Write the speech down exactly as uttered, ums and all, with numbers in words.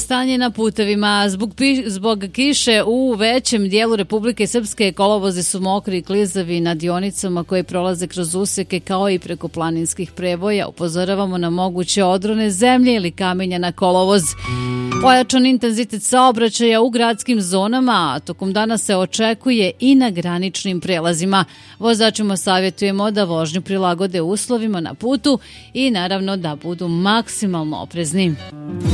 stanje na putevima. Zbog, pi, zbog kiše u većem dijelu Republike Srpske kolovozi su mokri i klizavi na dionicama koje prolaze kroz useke kao i preko planinskih prevoja. Upozoravamo na moguće odrone zemlje ili kamenja na kolovoz. Pojačan intenzitet saobraćaja u gradskim zonama, a tokom dana se očekuje i na graničnim prelazima. Vozačima savjetujemo da vožnju prilagode uslovima na putu i naravno da budu maksimalno oprezni.